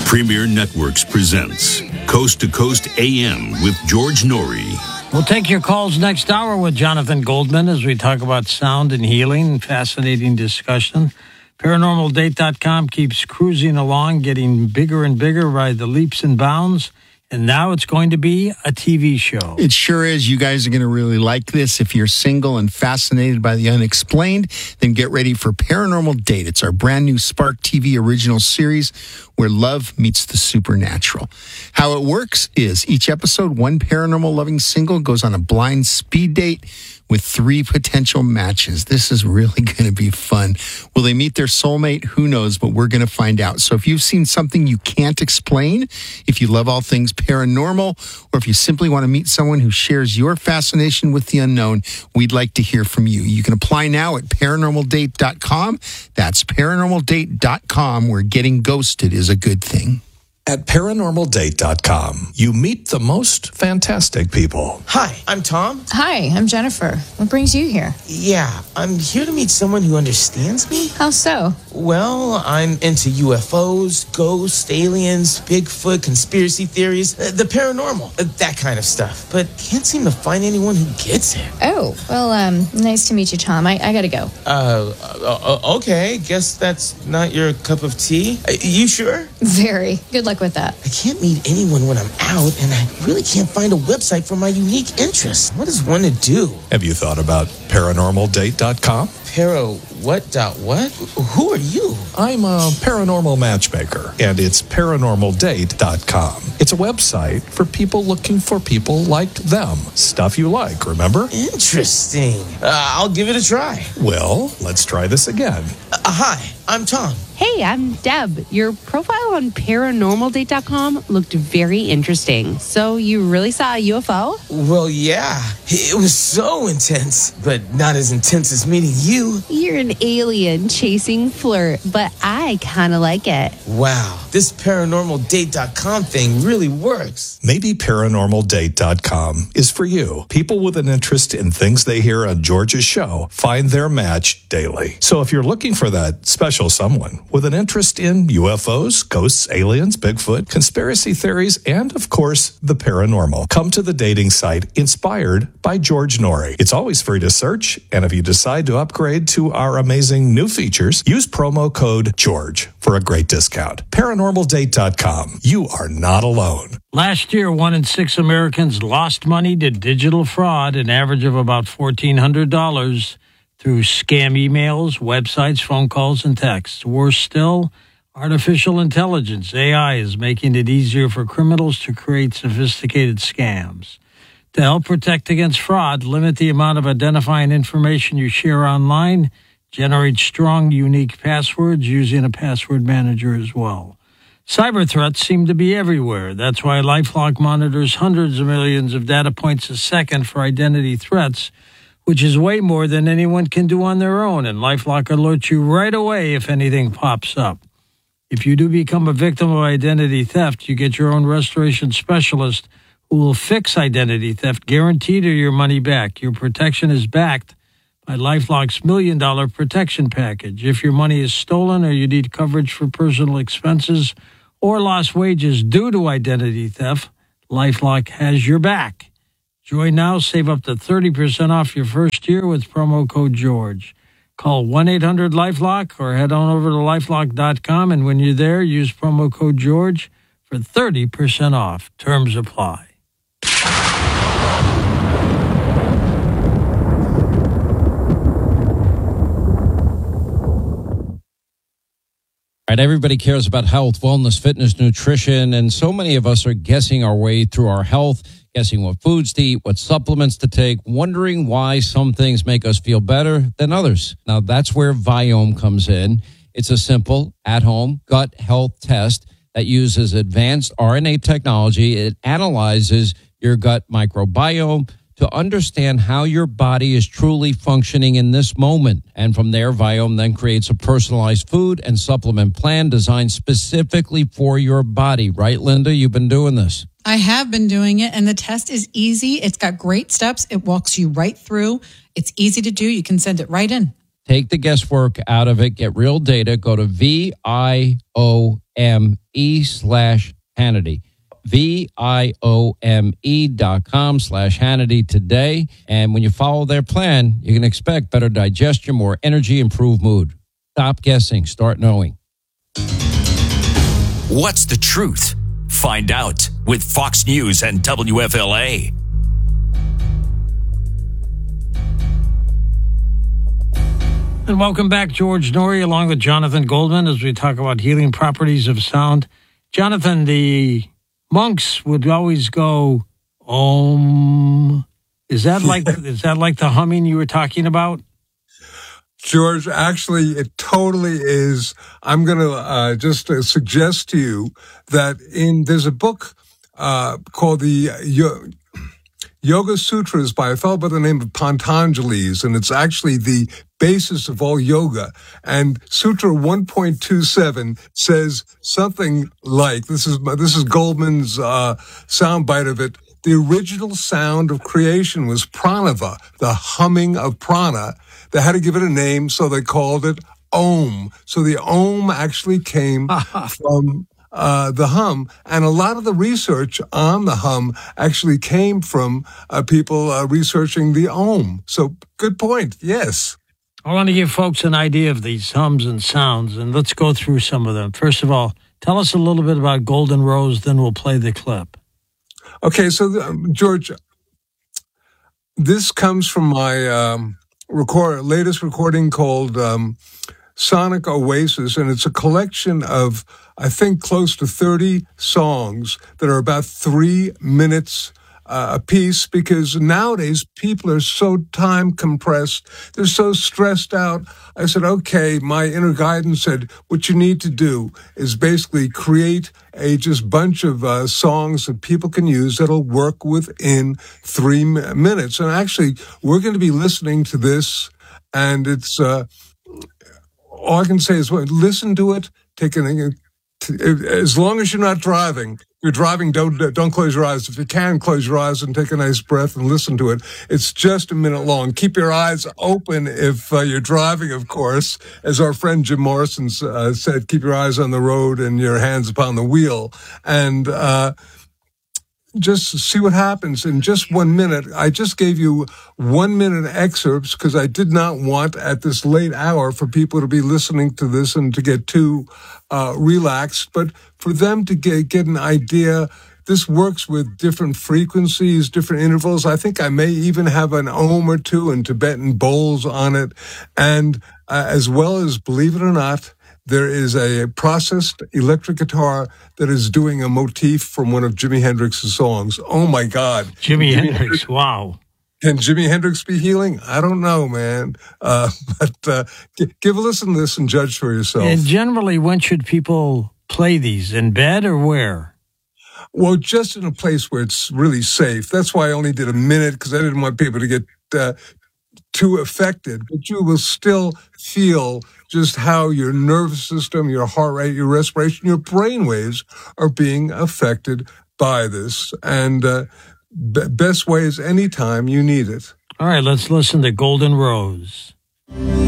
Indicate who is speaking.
Speaker 1: Premier Networks presents Coast to Coast AM with George Norrie.
Speaker 2: We'll take your calls next hour with Jonathan Goldman as we talk about sound and healing. Fascinating discussion. ParanormalDate.com keeps cruising along, getting bigger and bigger by the leaps and bounds. And now it's going to be a TV show.
Speaker 3: It sure is. You guys are going to really like this. If you're single and fascinated by the unexplained, then get ready for Paranormal Date. It's our brand new Spark TV original series where love meets the supernatural. How it works is each episode, one paranormal loving single goes on a blind speed date with 3 potential matches. This is really going to be fun. Will they meet their soulmate? Who knows, but we're going to find out. So if you've seen something you can't explain, if you love all things paranormal, or if you simply want to meet someone who shares your fascination with the unknown, we'd like to hear from you. You can apply now at ParanormalDate.com. That's ParanormalDate.com, where getting ghosted is a good thing.
Speaker 4: At ParanormalDate.com, you meet the most fantastic people.
Speaker 5: Hi, I'm Tom.
Speaker 6: Hi, I'm Jennifer. What brings you here?
Speaker 5: Yeah, I'm here to meet someone who understands me.
Speaker 6: How so?
Speaker 5: Well, I'm into UFOs, ghosts, aliens, Bigfoot, conspiracy theories, the paranormal, that kind of stuff. But can't seem to find anyone who gets it.
Speaker 6: Oh, well, nice to meet you, Tom. I gotta go.
Speaker 5: Okay, guess that's not your cup of tea. You sure?
Speaker 6: Very. Good luck with that.
Speaker 5: I can't meet anyone when I'm out, and I really can't find a website for my unique interests. What is one to do?
Speaker 4: Have you thought about ParanormalDate.com?
Speaker 5: What? Who are you?
Speaker 4: I'm a paranormal matchmaker, and it's ParanormalDate.com. It's a website for people looking for people like them. Stuff you like, remember?
Speaker 5: Interesting. I'll give it a try.
Speaker 4: Well, let's try this again.
Speaker 5: Hi, I'm Tom.
Speaker 7: Hey, I'm Deb. Your profile on ParanormalDate.com looked very interesting. So you really saw a UFO?
Speaker 5: Well, yeah. It was so intense, but not as intense as meeting you.
Speaker 7: You're an alien chasing flirt, but I kind of like it.
Speaker 5: Wow, this ParanormalDate.com thing really works.
Speaker 4: Maybe ParanormalDate.com is for you. People with an interest in things they hear on George's show find their match daily. So if you're looking for that special someone with an interest in UFOs, ghosts, aliens, Bigfoot, conspiracy theories, and, of course, the paranormal, come to the dating site inspired by George Norrie. It's always free to search, and if you decide to upgrade to our amazing new features, use promo code GEORGE for a great discount. ParanormalDate.com. You are not alone.
Speaker 2: Last year, 1 in 6 Americans lost money to digital fraud, an average of about $1,400 through scam emails, websites, phone calls, and texts. Worse still, artificial intelligence, AI, is making it easier for criminals to create sophisticated scams. To help protect against fraud, limit the amount of identifying information you share online, generate strong, unique passwords using a password manager as well. Cyber threats seem to be everywhere. That's why LifeLock monitors hundreds of millions of data points a second for identity threats, which is way more than anyone can do on their own, and LifeLock alerts you right away if anything pops up. If you do become a victim of identity theft, you get your own restoration specialist who will fix identity theft, guaranteed or your money back. Your protection is backed by LifeLock's $1 million protection package. If your money is stolen or you need coverage for personal expenses or lost wages due to identity theft, LifeLock has your back. Join now, save up to 30% off your first year with promo code GEORGE. Call 1-800-LifeLock or head on over to LifeLock.com, and when you're there, use promo code GEORGE for 30% off. Terms apply.
Speaker 8: All right, everybody cares about health, wellness, fitness, nutrition, and so many of us are guessing our way through our health, guessing what foods to eat, what supplements to take, wondering why some things make us feel better than others. Now, that's where Viome comes in. It's a simple, at-home gut health test that uses advanced RNA technology. It analyzes your gut microbiome to understand how your body is truly functioning in this moment. And from there, Viome then creates a personalized food and supplement plan designed specifically for your body. Right, Linda? You've been doing this.
Speaker 9: I have been doing it, and the test is easy. It's got great steps. It walks you right through. It's easy to do. You can send it right in.
Speaker 8: Take the guesswork out of it. Get real data. Go to VIOME/Hannity. VIOME.com/Hannity today. And when you follow their plan, you can expect better digestion, more energy, improved mood. Stop guessing. Start knowing.
Speaker 10: What's the truth? Find out with Fox News and WFLA.
Speaker 2: And welcome back, George Noory, along with Jonathan Goldman, as we talk about healing properties of sound. Jonathan, the monks would always go, Om. Is that like the humming you were talking about?
Speaker 11: George, actually, it totally is. I'm going to just suggest to you that there's a book called the Yoga Sutras by a fellow by the name of Patanjali's, and it's actually the basis of all yoga. And Sutra 1.27 says something like, this is Goldman's soundbite of it, the original sound of creation was pranava, the humming of prana. They had to give it a name, so they called it Om. So the Om actually came from the hum, and a lot of the research on the hum actually came from people researching the Om. So good point, yes.
Speaker 2: I want to give folks an idea of these hums and sounds, and let's go through some of them. First of all, tell us a little bit about Golden Rose, then we'll play the clip.
Speaker 11: Okay, so George, this comes from my latest recording called Sonic Oasis, and it's a collection of, I think, close to 30 songs that are about 3 minutes a piece, because nowadays people are so time compressed. They're so stressed out. I said, okay, my inner guidance said, what you need to do is basically create a just bunch of songs that people can use that'll work within 3 minutes. And actually, we're going to be listening to this, and it's, all I can say is, listen to it, as long as you're not driving. You're driving, don't close your eyes. If you can, close your eyes and take a nice breath and listen to it. It's just a minute long. Keep your eyes open if you're driving, of course. As our friend Jim Morrison said, keep your eyes on the road and your hands upon the wheel. And just see what happens in just 1 minute. I just gave you 1 minute excerpts because I did not want at this late hour for people to be listening to this and to get too relaxed, but for them to get an idea. This works with different frequencies, different intervals. I think I may even have an Om or two and Tibetan bowls on it. And as well as, believe it or not, there is a processed electric guitar that is doing a motif from one of Jimi Hendrix's songs. Oh, my God.
Speaker 2: Jimi Hendrix, wow.
Speaker 11: Can Jimi Hendrix be healing? I don't know, man. But give a listen to this and judge for yourself.
Speaker 2: And generally, when should people play these? In bed or where?
Speaker 11: Well, just in a place where it's really safe. That's why I only did a minute, because I didn't want people to get too affected. But you will still feel just how your nervous system, your heart rate, your respiration, your brain waves are being affected by this. And best way is anytime you need it.
Speaker 2: All right, let's listen to Golden Rose.